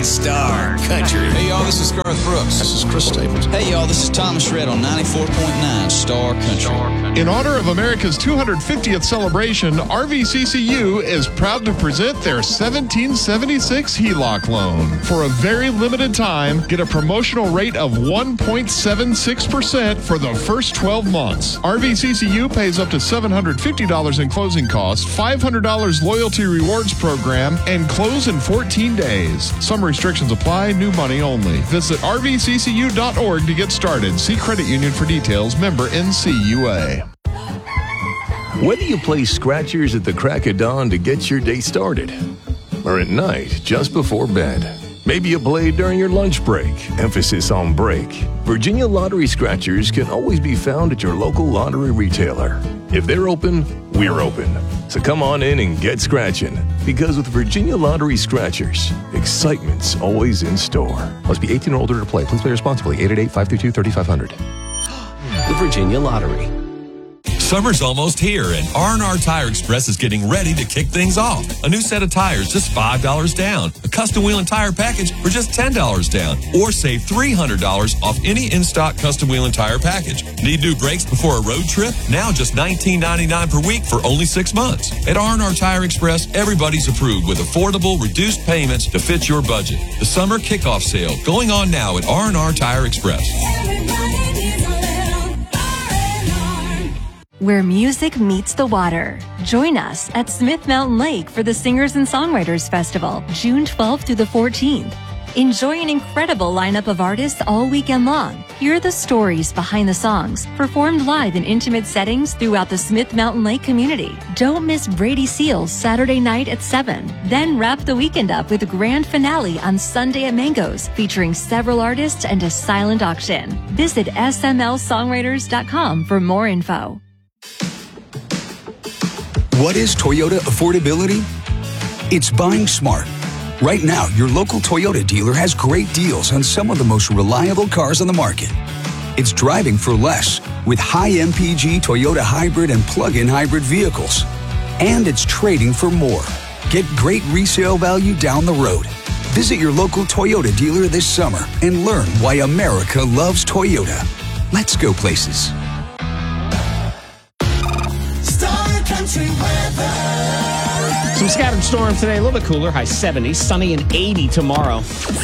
Star Country. Hey, y'all, this is Garth Brooks. This is Chris Stapleton. Hey, y'all, this is Thomas Rhett on 94.9 Star Country. In honor of America's 250th celebration, RVCCU is proud to present their 1776 HELOC loan. For a very limited time, get a promotional rate of 1.76% for the first 12 months. RVCCU pays up to $750 in closing costs, $500 loyalty rewards program, and close in 14 days. Some restrictions apply, new money only. Visit rvccu.org to get started. See credit union for details. Member NCUA. Whether you play scratchers at the crack of dawn to get your day started, or at night just before bed, maybe you play during your lunch break, emphasis on break, Virginia Lottery Scratchers can always be found at your local lottery retailer. If they're open, we're open. So come on in and get scratching, because with Virginia Lottery Scratchers, excitement's always in store. Must be 18 or older to play. Please play responsibly. 888-532-3500. The Virginia Lottery. Summer's almost here, and R&R Tire Express is getting ready to kick things off. A new set of tires, just $5 down. A custom wheel and tire package for just $10 down. Or save $300 off any in-stock custom wheel and tire package. Need new brakes before a road trip? Now just $19.99 per week for only 6 months. At R&R Tire Express, everybody's approved with affordable, reduced payments to fit your budget. The summer kickoff sale going on now at R&R Tire Express. Where music meets the water. Join us at Smith Mountain Lake for the Singers and Songwriters Festival, June 12th through the 14th. Enjoy an incredible lineup of artists all weekend long. Hear the stories behind the songs, performed live in intimate settings throughout the Smith Mountain Lake community. Don't miss Brady Seals Saturday night at 7. Then wrap the weekend up with a grand finale on Sunday at Mangoes, featuring several artists and a silent auction. Visit smlsongwriters.com for more info. What is Toyota affordability? It's buying smart. Right now, your local Toyota dealer has great deals on some of the most reliable cars on the market. It's driving for less with high MPG Toyota hybrid and plug-in hybrid vehicles. And it's trading for more. Get great resale value down the road. Visit your local Toyota dealer this summer and learn why America loves Toyota. Let's go places. Some scattered storms today, a little bit cooler, high 70s, sunny and 80 tomorrow.